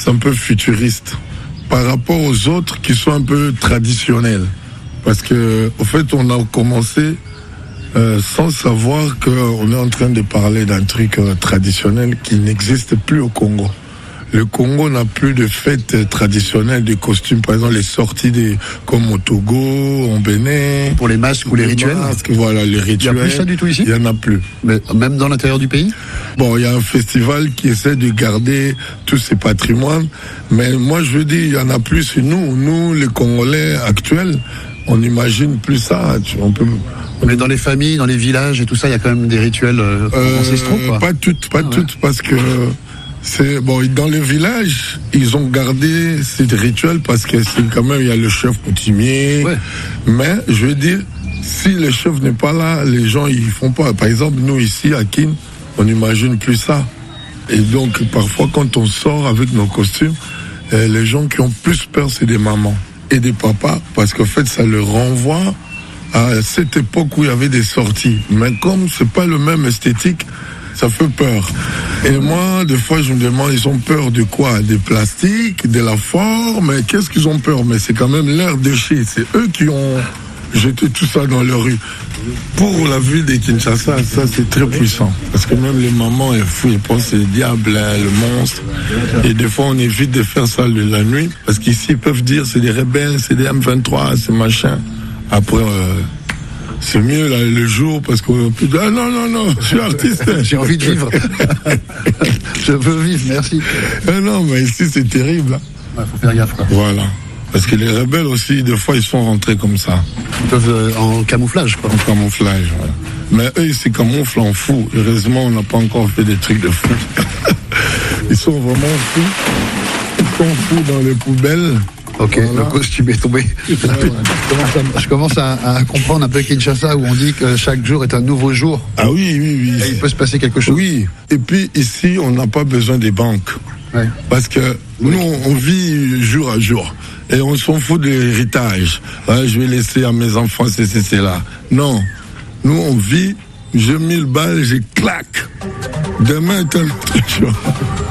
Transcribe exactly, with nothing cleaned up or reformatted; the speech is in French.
c'est un peu futuriste par rapport aux autres qui sont un peu traditionnels. Parce que, au fait, on a commencé euh, sans savoir qu'on est en train de parler d'un truc euh, traditionnel qui n'existe plus au Congo. Le Congo n'a plus de fêtes traditionnelles de costumes, par exemple les sorties des, comme au Togo, au Bénin. Pour les masques ou les, les rituels. Masques, voilà, les rituels. Il n'y a plus ça du tout ici? Il n'y en a plus. Mais même dans l'intérieur du pays? Bon, il y a un festival qui essaie de garder tous ces patrimoines, mais moi je veux dire, il y en a plus. Nous, nous, les Congolais actuels, on n'imagine plus ça. On peut. Mais dans les familles, dans les villages et tout ça, il y a quand même des rituels euh, euh, ancestraux, quoi. Pas toutes, pas ah, toutes, ouais. Parce que c'est bon. Dans les villages, ils ont gardé ces rituels parce que c'est quand même il y a le chef coutumier. Ouais. Mais je veux dire, si le chef n'est pas là, les gens ils font pas. Par exemple, nous ici à Kin, on n'imagine plus ça. Et donc parfois, quand on sort avec nos costumes, euh, les gens qui ont plus peur, c'est des mamans et des papas, parce qu'en fait, ça leur renvoie à cette époque où il y avait des sorties. Mais comme c'est pas le même esthétique, ça fait peur. Et moi, des fois, je me demande, ils ont peur de quoi? Des plastiques, de la forme, mais qu'est-ce qu'ils ont peur? Mais c'est quand même l'air déchet. C'est eux qui ont jeté tout ça dans la rue. Pour la ville de Kinshasa, ça c'est très puissant. Parce que même les mamans, elles fouillent, elles pensent c'est le diable, hein, le monstre. Et des fois, on évite de faire ça la nuit. Parce qu'ici, ils peuvent dire c'est des rebelles, c'est des M vingt-trois, c'est machin. Après, euh, c'est mieux là, le jour parce qu'on peut dire ah non, non, non, je suis artiste. J'ai envie de vivre. Je veux vivre, merci. Ah non, mais ici, c'est terrible. Il ouais, faut faire gaffe, quoi. Voilà. Parce que les rebelles aussi, des fois, ils sont rentrés comme ça. Ils peuvent euh, en camouflage, quoi. En camouflage, voilà. Mais eux, ils se camouflent en fou. Heureusement, on n'a pas encore fait des trucs de fou. Ils sont vraiment fous. Ils sont fous dans les poubelles. Ok, voilà. Le costume est tombé. Ouais, ouais. Je commence, à, je commence à, à comprendre un peu Kinshasa où on dit que chaque jour est un nouveau jour. Ah oui, oui, oui. Et il peut se passer quelque chose. Oui. Et puis ici, on n'a pas besoin des banques. Ouais. Parce que oui. Nous, on vit jour à jour. Et on s'en fout de l'héritage. Ah, je vais laisser à mes enfants ceci, cela. Non. Nous, on vit, j'ai mille balles, j'ai claque. Demain, est un autre jour.